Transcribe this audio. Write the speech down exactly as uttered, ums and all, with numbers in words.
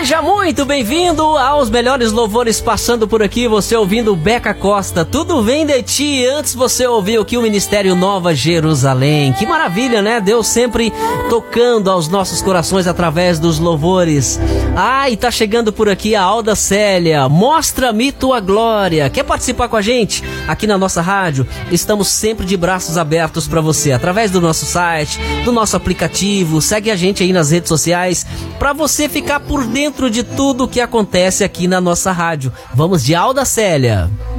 Seja muito bem-vindo aos melhores louvores passando por aqui, você ouvindo Beca Costa, Tudo Vem de Ti. Antes você ouviu aqui o Ministério Nova Jerusalém. Que maravilha, né? Deus sempre tocando aos nossos corações através dos louvores. Ah, e tá chegando por aqui a Alda Célia. Mostra-me tua glória. Quer participar com a gente aqui na nossa rádio? Estamos sempre de braços abertos para você, através do nosso site, do nosso aplicativo. Segue a gente aí nas redes sociais para você ficar por dentro de tudo o que acontece aqui na nossa rádio. Vamos de Alda Célia.